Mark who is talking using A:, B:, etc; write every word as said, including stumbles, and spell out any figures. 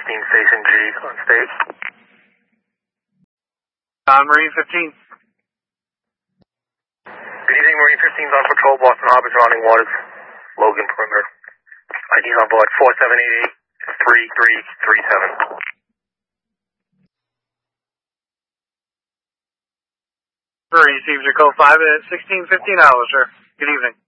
A: fifteen, Station G on state.
B: Uh, Marine fifteen.
A: Good evening, Marine fifteen on patrol, Boston Harbor, surrounding waters, Logan perimeter. I D's on board four seven eight eight, three three three seven.
B: Sir, you received your code five at sixteen fifteen hours, sir. Good evening.